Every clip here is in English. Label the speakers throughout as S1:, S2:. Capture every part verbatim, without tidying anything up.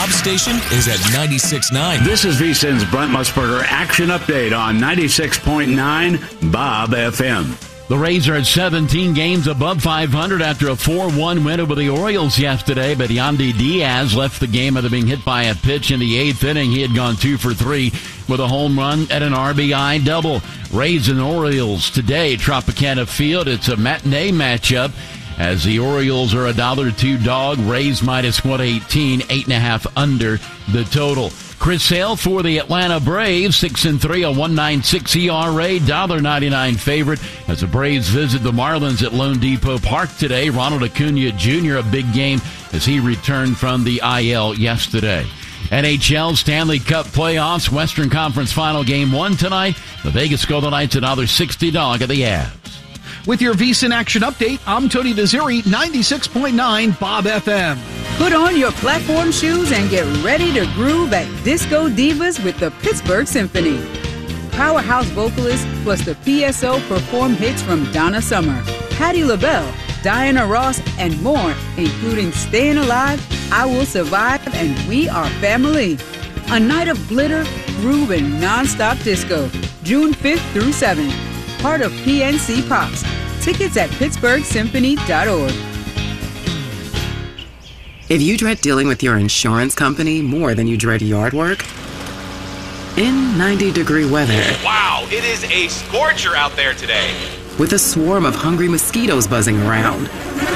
S1: Bob's station is at ninety-six point nine.
S2: This is VSiN's Brent Musburger Action Update on ninety-six point nine Bob F M.
S3: The Rays are at seventeen games above five hundred after a four one win over the Orioles yesterday, but Yandy Diaz left the game after being hit by a pitch in the eighth inning. He had gone two for three with a home run and an R B I double. Rays and Orioles today, Tropicana Field. It's a matinee matchup as the Orioles are a one dollar two dog. Rays minus one eighteen, eight and a half under the total. Chris Sale for the Atlanta Braves, six and three, a one point nine six E R A, one ninety-nine favorite as the Braves visit the Marlins at Lone Depot Park today. Ronald Acuna Junior, a big game as he returned from the I L yesterday. N H L Stanley Cup playoffs, Western Conference Final Game one tonight. The Vegas Golden Knights another sixty dog at the Avs.
S4: With your VSiN Action Update, I'm Tony Desiri, ninety-six point nine Bob F M.
S5: Put on your platform shoes and get ready to groove at Disco Divas with the Pittsburgh Symphony. Powerhouse vocalists plus the P S O perform hits from Donna Summer, Patti LaBelle, Diana Ross, and more, including Staying Alive, I Will Survive, and We Are Family. A night of glitter, groove, and non-stop disco, June fifth through seventh. Part of P N C Pops. Tickets at pittsburgh symphony dot org.
S6: If you dread dealing with your insurance company more than you dread yard work, in ninety degree weather.
S7: Wow, it is a scorcher out there today.
S6: With a swarm of hungry mosquitoes buzzing around,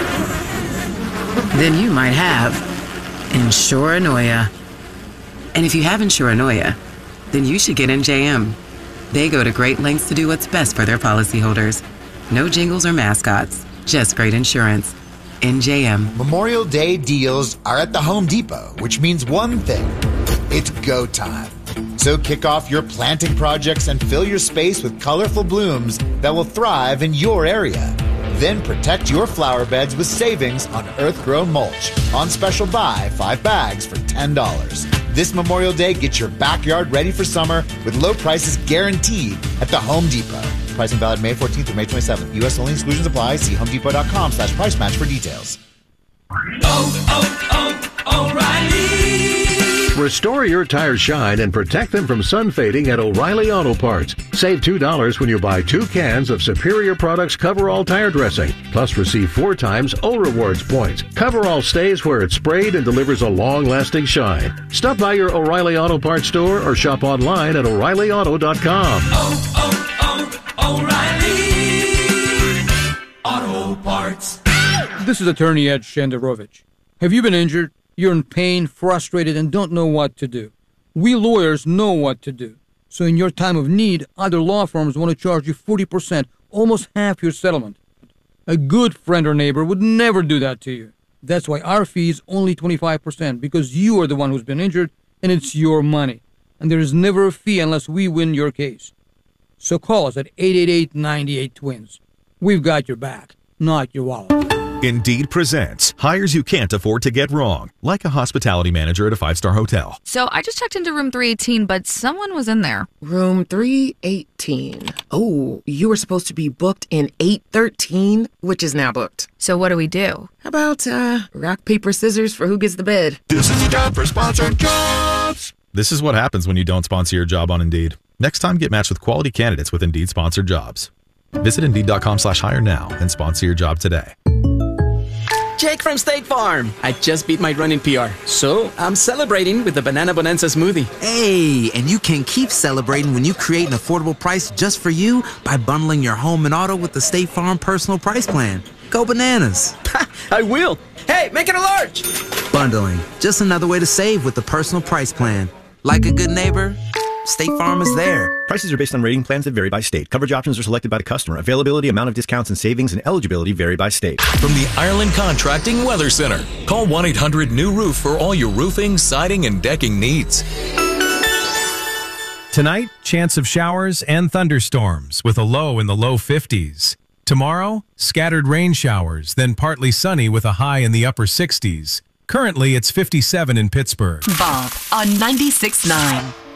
S6: then you might have Insuranoia. And if you have Insuranoia, then you should get N J M. They go to great lengths to do what's best for their policyholders. No jingles or mascots, just great insurance. N J M.
S8: Memorial Day deals are at the Home Depot, which means one thing. It's go time. So kick off your planting projects and fill your space with colorful blooms that will thrive in your area. Then protect your flower beds with savings on earth-grown mulch. On special buy, five bags for ten dollars. This Memorial Day, get your backyard ready for summer with low prices guaranteed at the Home Depot. Pricing valid May fourteenth through May twenty-seventh. U S only, exclusions apply. See homedepot.com slash price match for details.
S9: Oh, oh, oh, O'Reilly!
S10: Restore your tires shine and protect them from sun fading at O'Reilly Auto Parts. Save two dollars when you buy two cans of Superior Products Coverall tire dressing. Plus receive four times O Rewards points. Coverall stays where it's sprayed and delivers a long-lasting shine. Stop by your O'Reilly Auto Parts store or shop online at O'Reilly Auto dot com.
S9: Oh, oh, oh, O'Reilly Auto Parts.
S11: This is Attorney Ed Shenderovich. Have you been injured? You're in pain, frustrated, and don't know what to do. We lawyers know what to do. So in your time of need, other law firms want to charge you forty percent, almost half your settlement. A good friend or neighbor would never do that to you. That's why our fee is only twenty-five percent, because you are the one who's been injured, and it's your money. And there is never a fee unless we win your case. So call us at eight eight eight, nine eight twins. We've got your back, not your wallet.
S12: Indeed presents hires you can't afford to get wrong, like a hospitality manager at a five-star hotel.
S13: So I just checked into room three eighteen, but someone was in there.
S14: Room three eighteen. Oh, you were supposed to be booked in eight thirteen, which is now booked.
S13: So what do we do?
S14: How about uh, rock, paper, scissors for who gets the bed?
S12: This is a job for sponsored jobs. This is what happens when you don't sponsor your job on Indeed. Next time, get matched with quality candidates with Indeed sponsored jobs. Visit Indeed.com slash hire now and sponsor your job today.
S15: Jake from State Farm. I just beat my running P R, so I'm celebrating with the Banana Bonanza smoothie.
S16: Hey, and you can keep celebrating when you create an affordable price just for you by bundling your home and auto with the State Farm Personal Price Plan. Go bananas.
S15: I will. Hey, make it a large.
S16: Bundling, just another way to save with the Personal Price Plan. Like a good neighbor, State Farm is there.
S17: Prices are based on rating plans that vary by state. Coverage options are selected by the customer. Availability, amount of discounts and savings, and eligibility vary by state.
S1: From the Ireland Contracting Weather Center, call one eight hundred new roof for all your roofing, siding, and decking needs.
S18: Tonight, chance of showers and thunderstorms with a low in the low fifties. Tomorrow, scattered rain showers, then partly sunny with a high in the upper sixties. Currently, it's fifty-seven in Pittsburgh.
S19: Bob on ninety-six point nine.